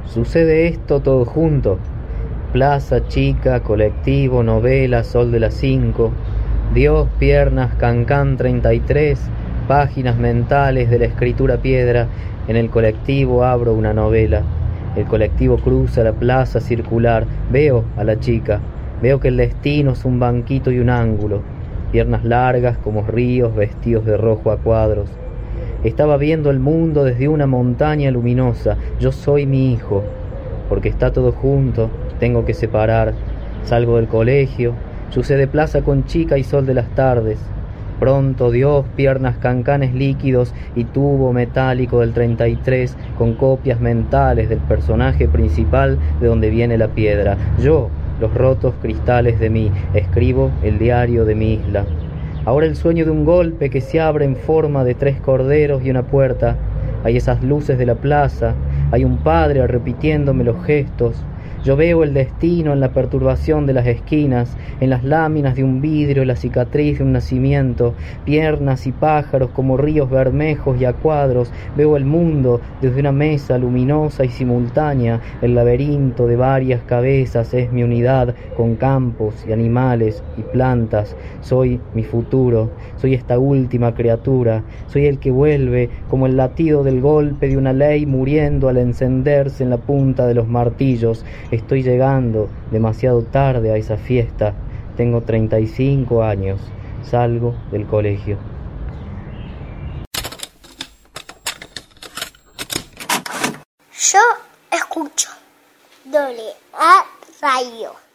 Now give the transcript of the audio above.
Sucede esto todo junto. Plaza, chica, colectivo, novela, sol de las 5. Dios, piernas, cancán 33. Páginas mentales de la escritura piedra. En el colectivo abro una novela. El colectivo cruza la plaza circular. Veo a la chica. Veo que el destino es un banquito y un ángulo. Piernas largas como ríos vestidos de rojo a cuadros. Estaba viendo el mundo desde una montaña luminosa. Yo soy mi hijo. Porque está todo junto, tengo que separar. Salgo del colegio. Sucede plaza con chica y sol de las tardes. Pronto Dios, piernas, cancanes líquidos y tubo metálico del 33 con copias mentales del personaje principal de donde viene la piedra. Yo, los rotos cristales de mí, escribo el diario de mi isla. Ahora el sueño de un golpe que se abre en forma de 3 corderos y una puerta. Hay esas luces de la plaza, hay un padre repitiéndome los gestos. Yo veo el destino en la perturbación de las esquinas, en las láminas de un vidrio, la cicatriz de un nacimiento, piernas y pájaros como ríos bermejos y a cuadros. Veo el mundo desde una mesa luminosa y simultánea. El laberinto de varias cabezas es mi unidad, con campos y animales y plantas. Soy mi futuro, soy esta última criatura, soy el que vuelve como el latido del golpe de una ley muriendo al encenderse en la punta de los martillos. Estoy llegando demasiado tarde a esa fiesta. Tengo 35 años. Salgo del colegio. Yo escucho AA Radio.